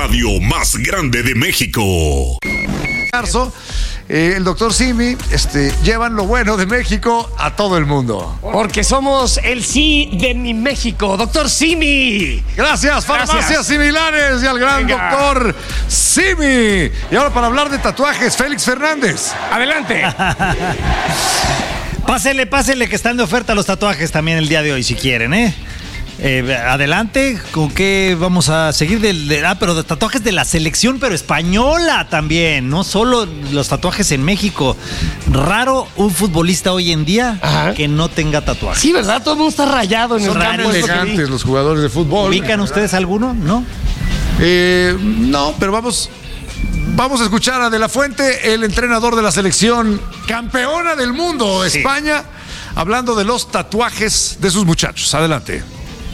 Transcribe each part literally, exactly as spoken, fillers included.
radio más grande de México. Eh, el doctor Simi, este, llevan lo bueno de México a todo el mundo. Porque somos el sí de mi México, doctor Simi. Gracias, Farmacias Gracias. Similares y al gran Venga. doctor Simi. Y ahora para hablar de tatuajes, Félix Fernández. Adelante. Pásele, pásele que están de oferta los tatuajes también el día de hoy, si quieren, ¿eh? Eh, adelante, ¿con qué vamos a seguir? Del, de, ah, pero de tatuajes de la selección, pero española también, no solo los tatuajes en México. Raro un futbolista hoy en día Ajá. que no tenga tatuajes. Sí, ¿verdad? Todo el mundo está rayado en Son el tan campo. elegantes los jugadores de fútbol. ¿Ubican ustedes alguno? ¿No? Eh, no, pero vamos... Vamos a escuchar a De La Fuente, el entrenador de la selección campeona del mundo, sí. España, hablando de los tatuajes de sus muchachos. Adelante.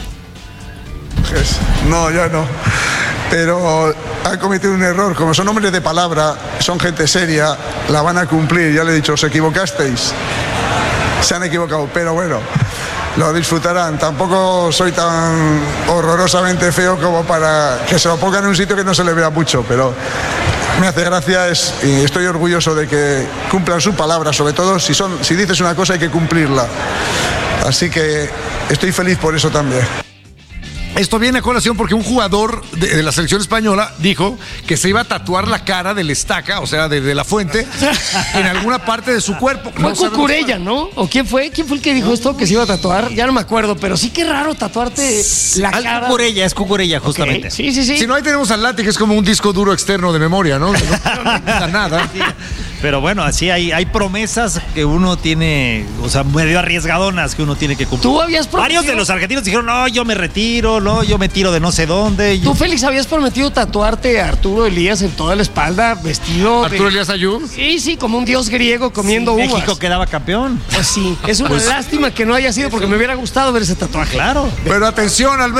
No, ya no. Pero han cometido un error. Como son hombres de palabra, son gente seria, la van a cumplir. Ya le he dicho, os equivocasteis. Se han equivocado, pero bueno, lo disfrutarán. Tampoco soy tan horrorosamente feo como para que se lo pongan en un sitio que no se le vea mucho, pero me hace gracia es, y estoy orgulloso de que cumplan su palabra, sobre todo si, son, si dices una cosa hay que cumplirla. Así que estoy feliz por eso también. Esto viene a colación porque un jugador de, de la selección española dijo que se iba a tatuar la cara del Estaca, o sea, de, de La Fuente, en alguna parte de su cuerpo. Fue Cucurella, ¿no? ¿O quién fue? ¿Quién fue el que dijo esto que se iba a tatuar? Ya no me acuerdo, pero sí que raro tatuarte la Al cara. Cucurella, es Cucurella, justamente. Okay. Sí, sí, sí. Si no, ahí tenemos al Lati, que es como un disco duro externo de memoria, ¿no? No necesita nada. Sí. Pero bueno, así hay, hay promesas que uno tiene, o sea, medio arriesgadonas que uno tiene que cumplir. Tú habías prometido... Varios de los argentinos dijeron, no, yo me retiro, no, yo me tiro de no sé dónde. Tú, Félix, habías prometido tatuarte a Arturo Elías en toda la espalda, vestido ¿Arturo de... Elías Ayub? Sí, sí, como un dios griego comiendo Sí, uvas. México quedaba campeón. Pues sí, es una Pues... lástima que no haya sido porque me hubiera gustado ver ese tatuaje. Claro. Pero atención al